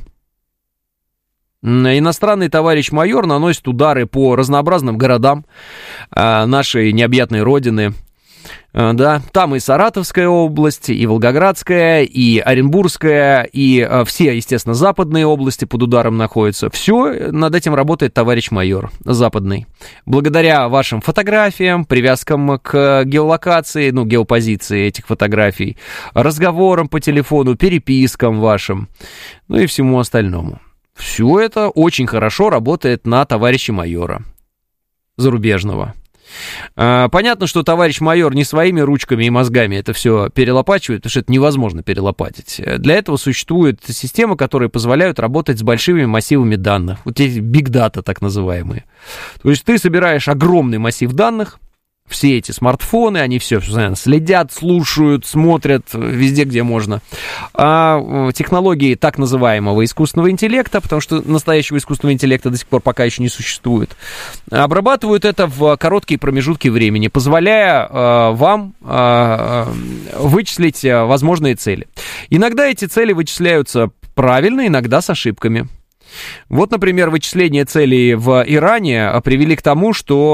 Иностранный товарищ майор наносит удары по разнообразным городам нашей необъятной родины. Да, там и Саратовская область, и Волгоградская, и Оренбургская, и все, естественно, западные области под ударом находятся. Все над этим работает товарищ майор западный. Благодаря вашим фотографиям, привязкам к геолокации, ну, геопозиции этих фотографий, разговорам по телефону, перепискам вашим, ну и всему остальному. Все это очень хорошо работает на товарища майора зарубежного. Понятно, что товарищ майор не своими ручками и мозгами это все перелопачивает, потому что это невозможно перелопатить. Для этого существуют системы, которые позволяют работать с большими массивами данных. Вот эти big data, так называемые. То есть ты собираешь огромный массив данных, все эти смартфоны, они все постоянно следят, слушают, смотрят везде, где можно. А технологии так называемого искусственного интеллекта, потому что настоящего искусственного интеллекта до сих пор пока еще не существует, обрабатывают это в короткие промежутки времени, позволяя э, вам э, вычислить возможные цели. Иногда эти цели вычисляются правильно, иногда с ошибками. Вот, например, вычисления целей в Иране привели к тому,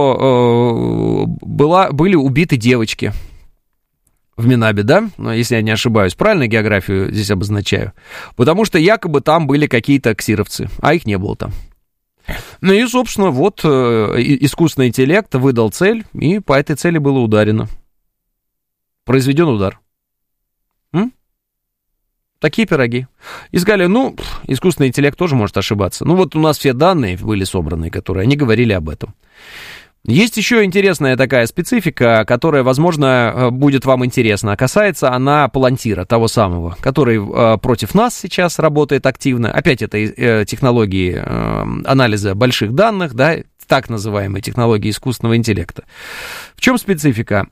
что э, была, были убиты девочки в Минабе, да, если я не ошибаюсь, правильно географию здесь обозначаю, потому что якобы там были какие-то ксировцы, а их не было там. Ну и, собственно, вот э, искусственный интеллект выдал цель, и по этой цели было ударено. Произведен удар. М? Такие пироги. И сказали, ну, искусственный интеллект тоже может ошибаться. Ну, вот у нас все данные были собраны, которые, они говорили об этом. Есть еще интересная такая специфика, которая, возможно, будет вам интересна. Касается она Палантира, того самого, который э, против нас сейчас работает активно. Опять это э, технологии э, анализа больших данных, да, так называемые технологии искусственного интеллекта. В чем специфика?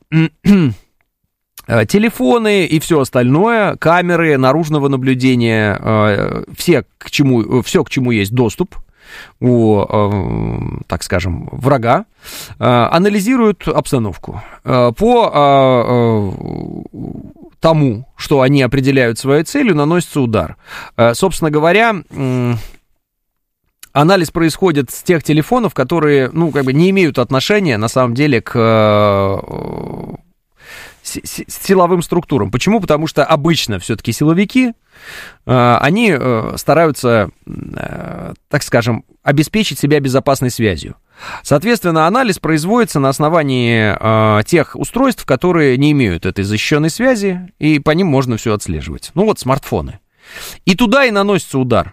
Телефоны и все остальное, камеры наружного наблюдения, все, к чему, все, к чему есть доступ у, так скажем, врага, анализируют обстановку. По тому, что они определяют своей целью, наносится удар. Собственно говоря, анализ происходит с тех телефонов, которые, ну, как бы не имеют отношения, на самом деле, к силовым структурам. Почему? Потому что обычно все-таки силовики, они стараются, так скажем, обеспечить себя безопасной связью. Соответственно, анализ производится на основании тех устройств, которые не имеют этой защищенной связи, и по ним можно все отслеживать. Ну вот смартфоны. И туда и наносится удар.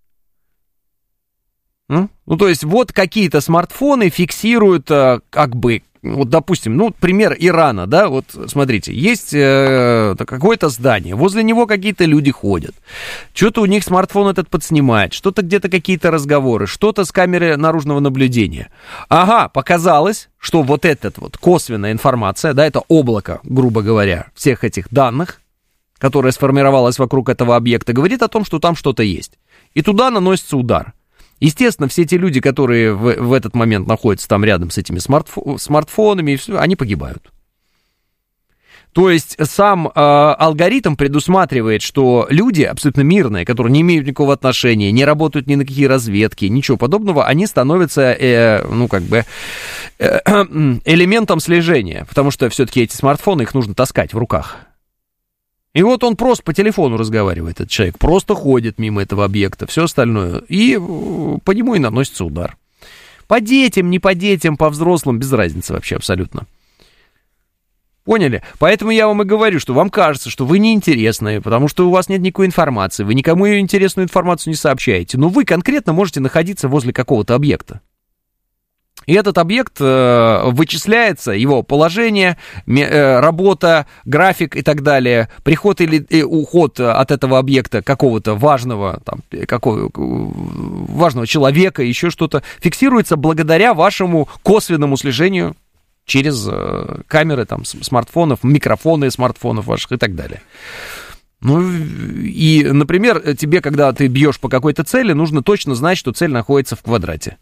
Ну, то есть вот какие-то смартфоны фиксируют как бы, вот, допустим, ну, пример Ирана, да, вот, смотрите, есть э, какое-то здание, возле него какие-то люди ходят, что-то у них смартфон этот подснимает, что-то где-то какие-то разговоры, что-то с камеры наружного наблюдения. Ага, показалось, что вот эта вот косвенная информация, да, это облако, грубо говоря, всех этих данных, которое сформировалось вокруг этого объекта, говорит о том, что там что-то есть. И туда наносится удар. Естественно, все те люди, которые в, в этот момент находятся там рядом с этими смартфо- смартфонами, и все, они погибают. То есть сам э, алгоритм предусматривает, что люди абсолютно мирные, которые не имеют никакого отношения, не работают ни на какие разведки, ничего подобного, они становятся, э, ну, как бы, э, элементом слежения, потому что все-таки эти смартфоны, их нужно таскать в руках. И вот он просто по телефону разговаривает, этот человек, просто ходит мимо этого объекта, все остальное, и по нему и наносится удар. По детям, не по детям, по взрослым, без разницы вообще абсолютно. Поняли? Поэтому я вам и говорю, что вам кажется, что вы неинтересные, потому что у вас нет никакой информации, вы никому интересную информацию не сообщаете, но вы конкретно можете находиться возле какого-то объекта. И этот объект э, вычисляется, его положение, э, работа, график и так далее, приход или э, уход от этого объекта какого-то важного, там, какого, важного человека, еще что-то, фиксируется благодаря вашему косвенному слежению через э, камеры там, смартфонов, микрофоны смартфонов ваших и так далее. Ну, и, например, тебе, когда ты бьешь по какой-то цели, нужно точно знать, что цель находится в квадрате.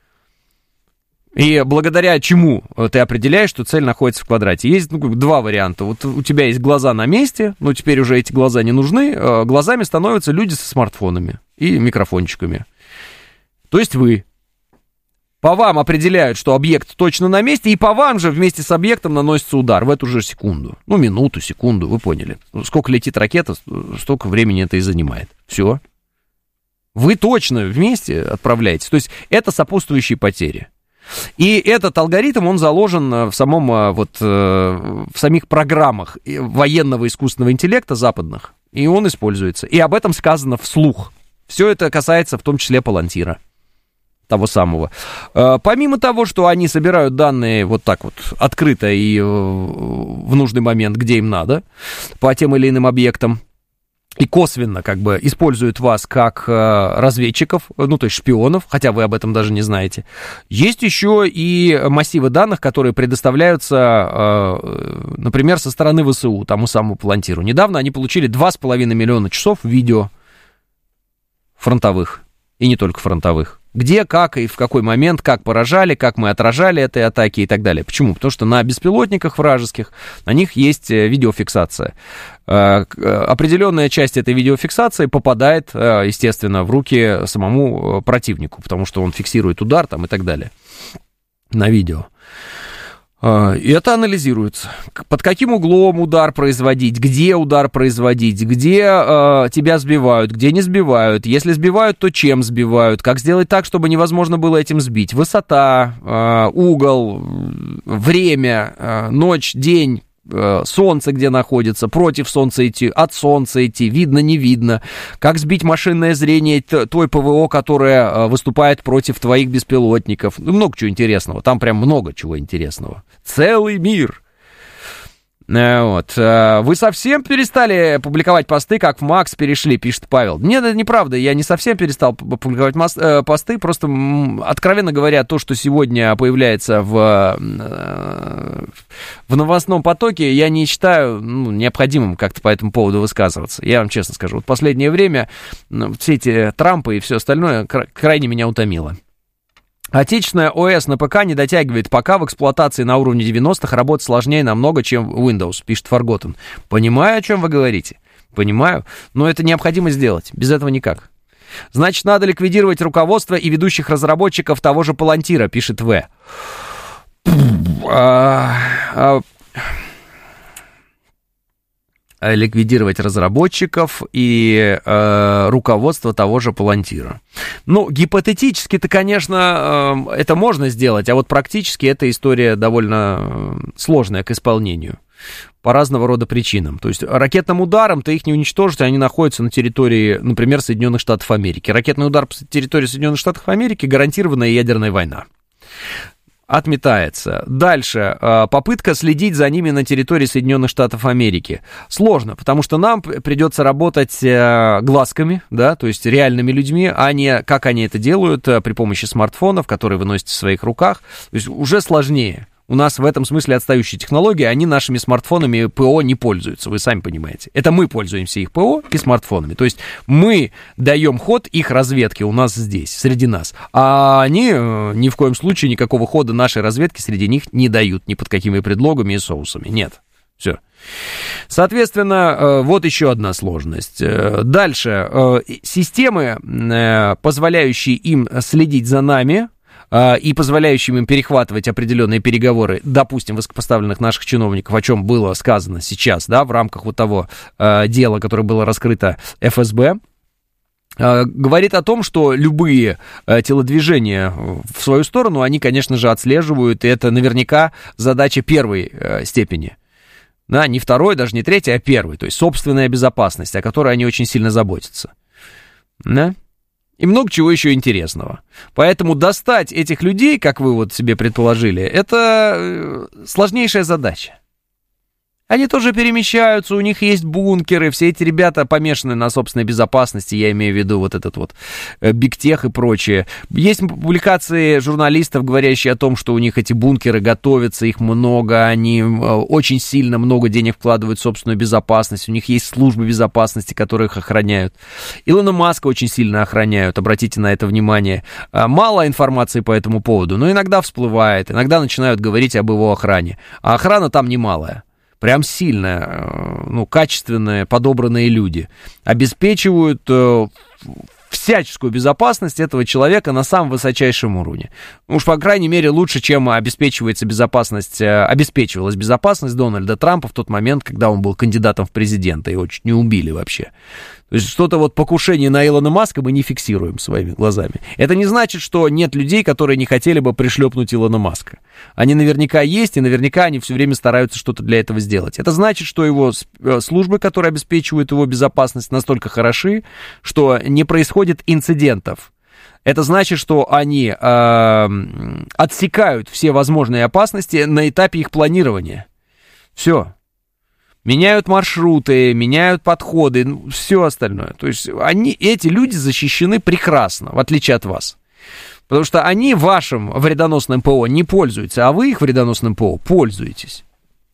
И благодаря чему ты определяешь, что цель находится в квадрате? Есть ну, два варианта. Вот у тебя есть глаза на месте, но теперь уже эти глаза не нужны. Глазами становятся люди со смартфонами и микрофончиками. То есть вы. По вам определяют, что объект точно на месте, и по вам же вместе с объектом наносится удар в эту же секунду. Ну, минуту, секунду, вы поняли. Сколько летит ракета, столько времени это и занимает. Все. Вы точно вместе отправляетесь. То есть это сопутствующие потери. И этот алгоритм, он заложен в самом, вот, в самих программах военного искусственного интеллекта западных, и он используется. И об этом сказано вслух. Все это касается в том числе Палантира, того самого. Помимо того, что они собирают данные вот так вот открыто и в нужный момент, где им надо, по тем или иным объектам, и косвенно как бы используют вас как э, разведчиков, ну, то есть шпионов, хотя вы об этом даже не знаете. Есть еще и массивы данных, которые предоставляются, э, например, со стороны ВСУ, тому самому Палантиру. Недавно они получили два с половиной миллиона часов видео фронтовых, и не только фронтовых. Где, как и в какой момент, как поражали, как мы отражали этой атаки и так далее. Почему? Потому что на беспилотниках вражеских, на них есть видеофиксация. Определенная часть этой видеофиксации попадает, естественно, в руки самому противнику, потому что он фиксирует удар там и так далее на видео. И это анализируется. Под каким углом удар производить, где удар производить, где э, тебя сбивают, где не сбивают. Если сбивают, то чем сбивают, как сделать так, чтобы невозможно было этим сбить. Высота, э, угол, время, э, ночь, день, э, солнце где находится, против солнца идти, от солнца идти, видно, не видно. Как сбить машинное зрение той ПВО, которая э, выступает против твоих беспилотников. Ну, много чего интересного, там прям много чего интересного. Целый мир. Вот. Вы совсем перестали публиковать посты, как в Макс перешли, пишет Павел. Нет, это неправда, я не совсем перестал публиковать посты, просто, откровенно говоря, то, что сегодня появляется в, в новостном потоке, я не считаю ну, необходимым как-то по этому поводу высказываться. Я вам честно скажу, вот в последнее время ну, все эти Трампы и все остальное крайне меня утомило. Отечественная ОС на ПК не дотягивает, пока в эксплуатации на уровне девяностых работать сложнее намного, чем Windows, пишет Forgotten. Понимаю, о чем вы говорите. Понимаю, но это необходимо сделать. Без этого никак. Значит, надо ликвидировать руководство и ведущих разработчиков того же Палантира, пишет В. Ликвидировать разработчиков и э, руководство того же Палантира. Ну, гипотетически-то, конечно, э, это можно сделать, а вот практически эта история довольно сложная к исполнению по разного рода причинам. То есть ракетным ударом ты их не уничтожишь, они находятся на территории, например, Соединенных Штатов Америки. Ракетный удар по территории Соединенных Штатов Америки — гарантированная ядерная война. Отметается. Дальше. Попытка следить за ними на территории Соединенных Штатов Америки. Сложно, потому что нам придется работать глазками, да, то есть реальными людьми, а не как они это делают при помощи смартфонов, которые вы носите в своих руках. То есть уже сложнее. У нас в этом смысле отстающие технологии, они нашими смартфонами ПО не пользуются, вы сами понимаете. Это мы пользуемся их ПО и смартфонами. То есть мы даем ход их разведке у нас здесь, среди нас. А они ни в коем случае никакого хода нашей разведки среди них не дают, ни под какими предлогами и соусами. Нет. Все. Соответственно, вот еще одна сложность. Дальше. Системы, позволяющие им следить за нами и позволяющим им перехватывать определенные переговоры, допустим, высокопоставленных наших чиновников, о чем было сказано сейчас, да, в рамках вот того дела, которое было раскрыто эф эс бэ, говорит о том, что любые телодвижения в свою сторону, они, конечно же, отслеживают, и это наверняка задача первой степени. Да, не второй, даже не третий, а первый, то есть собственная безопасность, о которой они очень сильно заботятся. Да? И много чего еще интересного. Поэтому достать этих людей, как вы вот себе предположили, это сложнейшая задача. Они тоже перемещаются, у них есть бункеры, все эти ребята помешаны на собственной безопасности, я имею в виду вот этот вот бигтех и прочее. Есть публикации журналистов, говорящие о том, что у них эти бункеры готовятся, их много, они очень сильно много денег вкладывают в собственную безопасность, у них есть службы безопасности, которые их охраняют. Илона Маска очень сильно охраняют, обратите на это внимание. Мало информации по этому поводу, но иногда всплывает, иногда начинают говорить об его охране, а охрана там немалая. Прям сильно, ну, качественные, подобранные люди обеспечивают э, всяческую безопасность этого человека на самом высочайшем уровне. Уж, по крайней мере, лучше, чем обеспечивается безопасность, э, обеспечивалась безопасность Дональда Трампа в тот момент, когда он был кандидатом в президенты, его чуть не убили вообще. То есть что-то вот покушение на Илона Маска мы не фиксируем своими глазами. Это не значит, что нет людей, которые не хотели бы пришлепнуть Илона Маска. Они наверняка есть, и наверняка они все время стараются что-то для этого сделать. Это значит, что его службы, которые обеспечивают его безопасность, настолько хороши, что не происходит инцидентов. Это значит, что они э, отсекают все возможные опасности на этапе их планирования. Все. Меняют маршруты, меняют подходы, ну, все остальное. То есть они, эти люди защищены прекрасно, в отличие от вас. Потому что они вашим вредоносным ПО не пользуются, а вы их вредоносным ПО пользуетесь.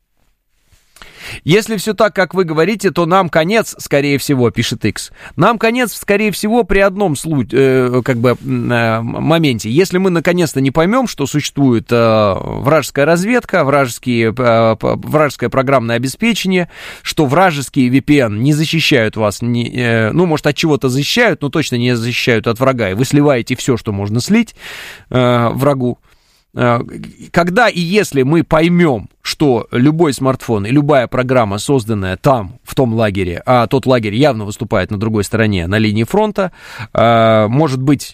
Если все так, как вы говорите, то нам конец, скорее всего, пишет X. Нам конец, скорее всего, при одном случае, э, как бы, э, моменте. Если мы наконец-то не поймем, что существует э, вражеская разведка, вражеские, э, вражеское программное обеспечение, что вражеские ви пи эн не защищают вас, не, э, ну, может, от чего-то защищают, но точно не защищают от врага, и вы сливаете все, что можно слить э, врагу. Когда и если мы поймем, что любой смартфон и любая программа, созданная там, в том лагере, а тот лагерь явно выступает на другой стороне, на линии фронта, может быть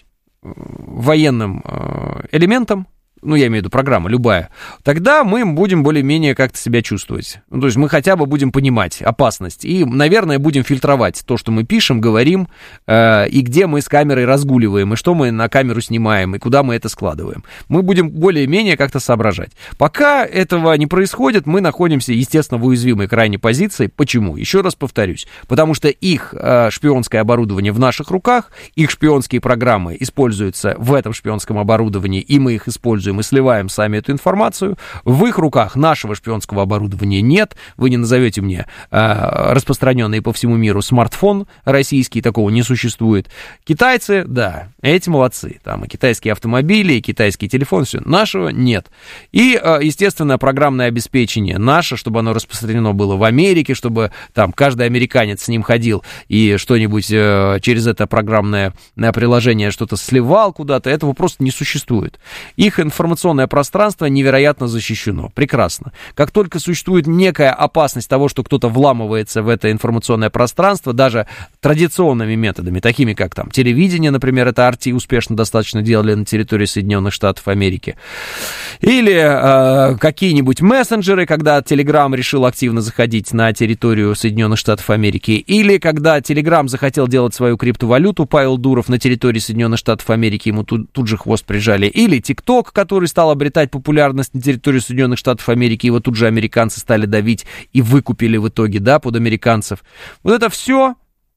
военным элементом, ну, я имею в виду программа любая, тогда мы будем более-менее как-то себя чувствовать. Ну, то есть мы хотя бы будем понимать опасность и, наверное, будем фильтровать то, что мы пишем, говорим, э, и где мы с камерой разгуливаем, и что мы на камеру снимаем, и куда мы это складываем. Мы будем более-менее как-то соображать. Пока этого не происходит, мы находимся, естественно, в уязвимой крайней позиции. Почему? Еще раз повторюсь. Потому что их э, шпионское оборудование в наших руках, их шпионские программы используются в этом шпионском оборудовании, и мы их используем, мы сливаем сами эту информацию. В их руках нашего шпионского оборудования нет. Вы не назовете мне э, распространенный по всему миру смартфон российский, такого не существует. Китайцы, да, эти молодцы. Там и китайские автомобили, и китайский телефон, все. Нашего нет. И, э, естественно, программное обеспечение наше, чтобы оно распространено было в Америке, чтобы там каждый американец с ним ходил и что-нибудь э, через это программное приложение что-то сливал куда-то, этого просто не существует. Их информация Информационное пространство невероятно защищено. Прекрасно. Как только существует некая опасность того, что кто-то вламывается в это информационное пространство, даже традиционными методами, такими как там телевидение, например, это ар ти успешно достаточно делали на территории Соединенных Штатов Америки, или э, какие-нибудь мессенджеры, когда Telegram решил активно заходить на территорию Соединенных Штатов Америки, или когда Telegram захотел делать свою криптовалюту, Павел Дуров на территории Соединенных Штатов Америки, ему тут, тут же хвост прижали, или TikTok, который стал обретать популярность на территории Соединенных Штатов Америки, его тут же американцы стали давить и выкупили в итоге, да, под американцев. Вот это все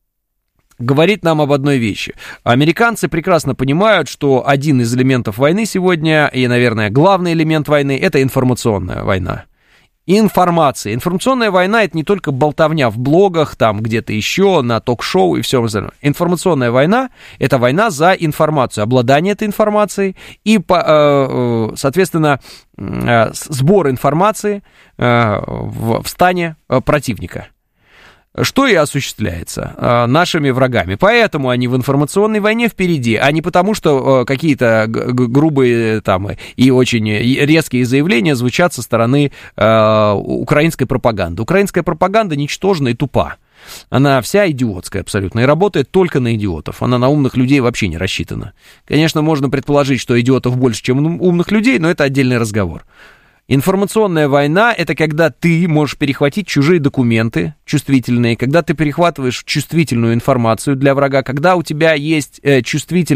говорит нам об одной вещи. Американцы прекрасно понимают, что один из элементов войны сегодня, и, наверное, главный элемент войны, это информационная война. информации. Информационная война — это не только болтовня в блогах, там где-то еще, на ток-шоу и все остальное. Информационная война — это война за информацию, обладание этой информацией и, соответственно, сбор информации в стане противника. Что и осуществляется э, нашими врагами. Поэтому они в информационной войне впереди, а не потому, что э, какие-то г- грубые там и очень резкие заявления звучат со стороны э, украинской пропаганды. Украинская пропаганда ничтожна и тупа. Она вся идиотская абсолютно и работает только на идиотов. Она на умных людей вообще не рассчитана. Конечно, можно предположить, что идиотов больше, чем умных людей, но это отдельный разговор. Информационная война — это когда ты можешь перехватить чужие документы чувствительные, когда ты перехватываешь чувствительную информацию для врага, когда у тебя есть э, чувствительная